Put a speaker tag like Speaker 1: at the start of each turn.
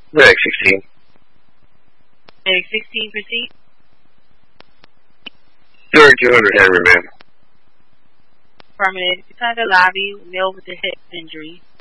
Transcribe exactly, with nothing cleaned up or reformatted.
Speaker 1: Medic sixteen.
Speaker 2: Medic sixteen, proceed.
Speaker 1: thirty-two hundred Henry, ma'am.
Speaker 2: Affirmative. Inside the lobby, male with a head injury.